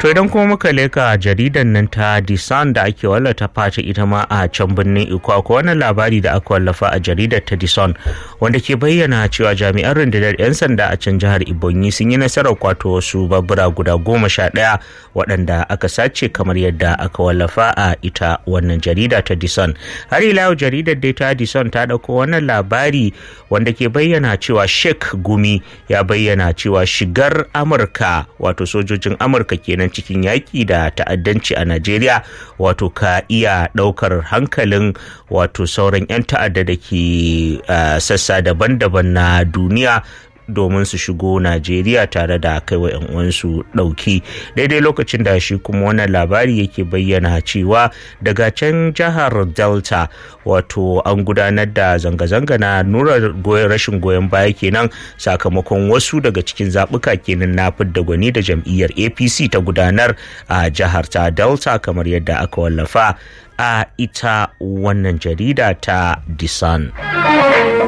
To idan kuma muka leka jaridan nan ta The Sun da ake wallata fata ita ma a can birnin Ikwa, ko wannan labari da aka wallafa a jaridar ta The Sun wanda ke bayyana cewa jami'an rundunar 'yan sanda a can jihar Ebonyi sun yi nasarar kwato wasu babura guda 11 waɗanda aka sace kamar yadda aka wallafa a ita wannan jarida ta The Sun. Har ila yau jaridar dai ta The Sun ta ɗauko wannan labari wanda ke bayyana cewa Sheikh Gumi ya bayyana cewa shigar Amurka, wato sojojin Amurka kenan, cikin yaƙi da ta'addanci a Najeriya wato ka iya ɗaukar hankalin wato sauran 'yan ta'adda da ke sassa daban-daban na duniya domin su shigo Najeriya tare da kai wa 'yan uwansu ɗauki, daidai lokacin da shi kuma wannan labari yake bayyana cewa daga can jihar Delta wato an gudanar da zanga-zanga na nuna rashin goyon baya kenan sakamakon wasu daga cikin zaɓuka kenan na fidda gwani da jam'iyyar APC ta gudanar a jihar ta Delta kamar yadda aka wallafa a ita wannan jarida ta The Sun.